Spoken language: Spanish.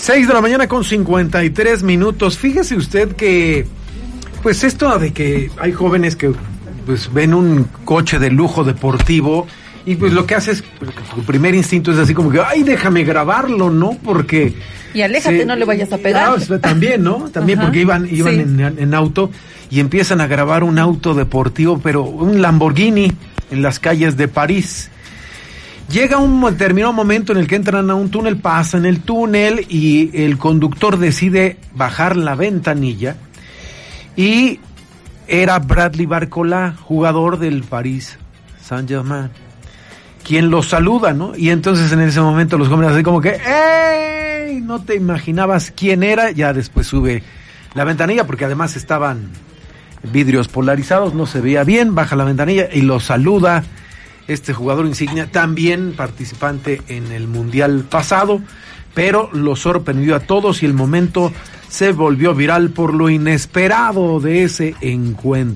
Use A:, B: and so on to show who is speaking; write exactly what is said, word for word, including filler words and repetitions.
A: seis de la mañana con cincuenta y tres minutos. Fíjese usted que, pues esto de que hay jóvenes que pues ven un coche de lujo deportivo y pues lo que hace es, su primer instinto es así como que, ay, déjame grabarlo, ¿no? Porque...
B: Y aléjate, se, no le vayas a pegar.
A: Ah, también, ¿no? También Ajá, porque iban, iban sí. en, en auto y empiezan a grabar un auto deportivo, pero un Lamborghini en las calles de París. Llega un determinado momento en el que entran a un túnel, pasan el túnel y el conductor decide bajar la ventanilla y era Bradley Barcola, jugador del Paris Saint-Germain, quien los saluda, ¿no? Y entonces en ese momento los jóvenes así como que ¡ey! No te imaginabas quién era, ya después sube la ventanilla porque además estaban vidrios polarizados, no se veía bien, baja la ventanilla y los saluda este jugador insignia, también participante en el Mundial pasado, pero lo sorprendió a todos y el momento se volvió viral por lo inesperado de ese encuentro.